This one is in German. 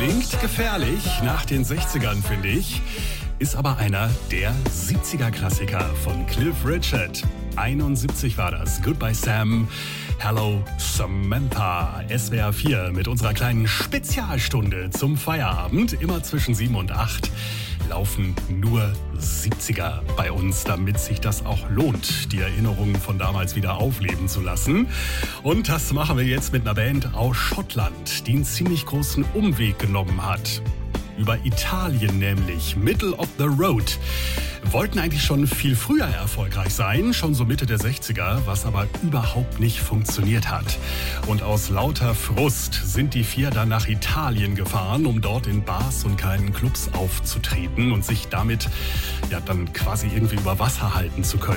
Klingt gefährlich nach den 60ern, finde ich. Ist aber einer der 70er-Klassiker von Cliff Richard. 71 war das. Goodbye Sam, Hello Samantha. SWR 4 mit unserer kleinen Spezialstunde zum Feierabend. Immer zwischen 7 und 8 laufen nur 70er bei uns, damit sich das auch lohnt, die Erinnerungen von damals wieder aufleben zu lassen. Und das machen wir jetzt mit einer Band aus Schottland, die einen ziemlich großen Umweg genommen hat. Über Italien nämlich, Middle of the Road. Wollten eigentlich schon viel früher erfolgreich sein, schon so Mitte der 60er, was aber überhaupt nicht funktioniert hat. Und aus lauter Frust sind die vier dann nach Italien gefahren, um dort in Bars und kleinen Clubs aufzutreten und sich damit ja dann quasi irgendwie über Wasser halten zu können.